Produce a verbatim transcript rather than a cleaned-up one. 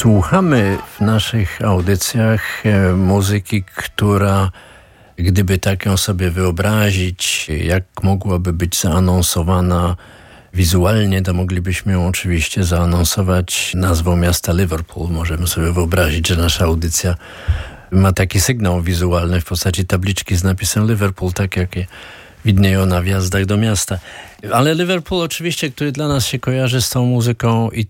Słuchamy w naszych audycjach muzyki, która, gdyby tak ją sobie wyobrazić, jak mogłaby być zaanonsowana wizualnie, to moglibyśmy ją oczywiście zaanonsować nazwą miasta Liverpool. Możemy sobie wyobrazić, że nasza audycja ma taki sygnał wizualny w postaci tabliczki z napisem Liverpool, tak jak je widnieją na wjazdach do miasta. Ale Liverpool oczywiście, który dla nas się kojarzy z tą muzyką i